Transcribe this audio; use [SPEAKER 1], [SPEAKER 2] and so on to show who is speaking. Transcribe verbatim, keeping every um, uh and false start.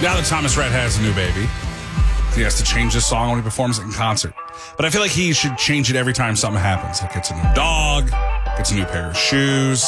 [SPEAKER 1] Now that Thomas Rhett has a new baby, he has to change his song when he performs it in concert. But I feel like he should change it every time something happens. Like gets a new dog, gets a new pair of shoes.